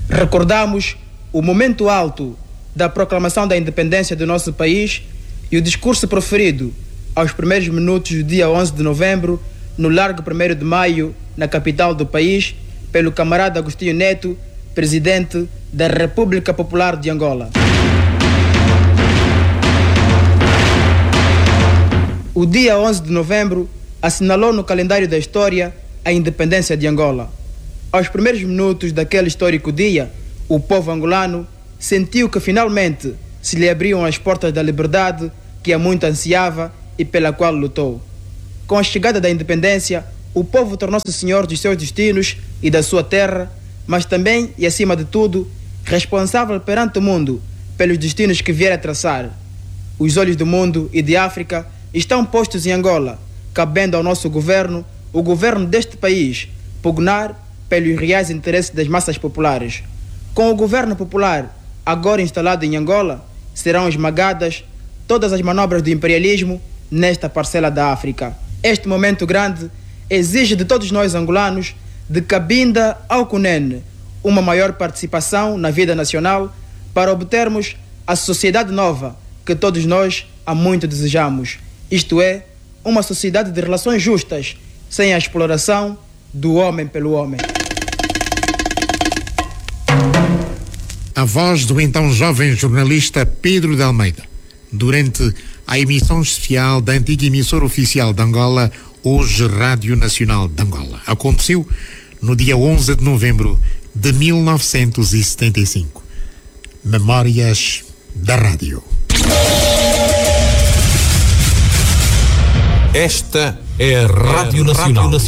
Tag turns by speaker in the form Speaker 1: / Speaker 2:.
Speaker 1: Recordamos o momento alto da proclamação da independência do nosso país e o discurso proferido aos primeiros minutos do dia 11 de novembro, no Largo 1º de Maio, na capital do país, pelo camarada Agostinho Neto, presidente da República Popular de Angola. O dia 11 de novembro assinalou no calendário da história a independência de Angola. Aos primeiros minutos daquele histórico dia, o povo angolano sentiu que finalmente se lhe abriam as portas da liberdade que há muito ansiava e pela qual lutou. Com a chegada da independência, o povo tornou-se senhor dos seus destinos e da sua terra, mas também, e acima de tudo, responsável perante o mundo pelos destinos que vier a traçar. Os olhos do mundo e de África estão postos em Angola, cabendo ao nosso governo, o governo deste país, pugnar pelos reais interesses das massas populares. Com o governo popular agora instalado em Angola, serão esmagadas todas as manobras do imperialismo nesta parcela da África. Este momento grande exige de todos nós angolanos, de Cabinda ao Cunene, uma maior participação na vida nacional para obtermos a sociedade nova que todos nós há muito desejamos. Isto é, uma sociedade de relações justas, sem a exploração do homem pelo homem.
Speaker 2: A voz do então jovem jornalista Pedro de Almeida, durante a emissão especial da antiga emissora oficial de Angola, hoje Rádio Nacional de Angola. Aconteceu no dia 11 de novembro de 1975. Memórias da Rádio.
Speaker 3: Esta é a Rádio Nacional.